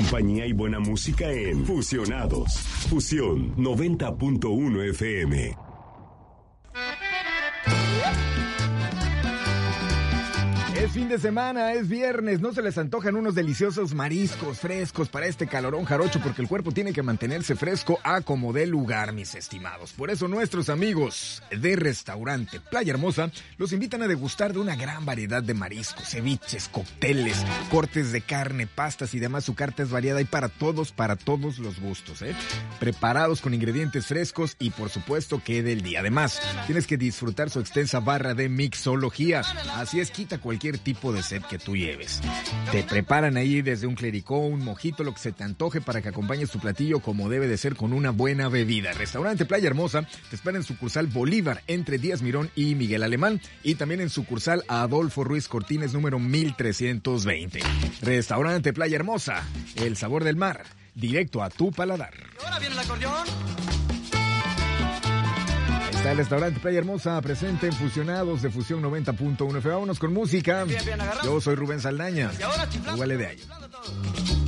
compañía y buena música en Fusionados. Fusión 90.1 FM. Es fin de semana, es viernes, ¿no se les antojan unos deliciosos mariscos frescos para este calorón jarocho? Porque el cuerpo tiene que mantenerse fresco a como dé lugar, mis estimados. Por eso nuestros amigos de Restaurante Playa Hermosa los invitan a degustar de una gran variedad de mariscos, ceviches, cócteles, cortes de carne, pastas y demás. Su carta es variada y para todos los gustos, preparados con ingredientes frescos y por supuesto que del día. Además, tienes que disfrutar su extensa barra de mixología. Así es, quita cualquier tipo de sed que tú lleves. Te preparan ahí desde un clericó, un mojito, lo que se te antoje para que acompañes tu platillo como debe de ser con una buena bebida. Restaurante Playa Hermosa te espera en sucursal Bolívar entre Díaz Mirón y Miguel Alemán y también en sucursal Adolfo Ruiz Cortines número 1320. Restaurante Playa Hermosa, el sabor del mar, directo a tu paladar. Ahora viene el acordeón. Está el Restaurante Playa Hermosa presente en Fusionados de Fusión 90.1 FM. Vámonos con música. Bien, Yo soy Rubén Saldaña. Y ahora chiflando. Igual de ahí.